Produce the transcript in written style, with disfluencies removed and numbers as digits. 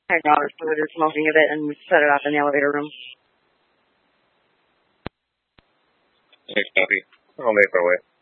Hi, Robert. So we're just smoking a bit and set it up in the elevator room. Hey, copy. I'll make our way.